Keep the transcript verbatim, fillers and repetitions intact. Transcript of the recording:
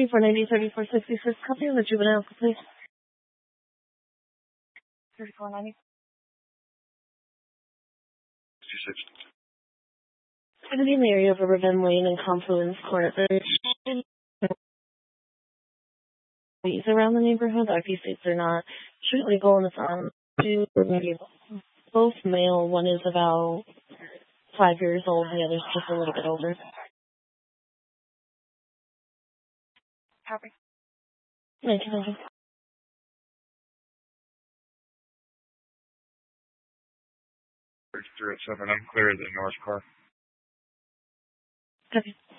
four ninety, thirty-four sixty-six, copy of the juvenile, please. thirty-four ninety. sixty-six. It's going to be in the area of Riverbend Lane and Confluence Court. There's police around the neighborhood. The I P states are not street legal and it's on two both male. One is about five years old, the other's just a little bit older. Copy. Thank you. thirty-three oh seven, I'm clear of the north car. Copy.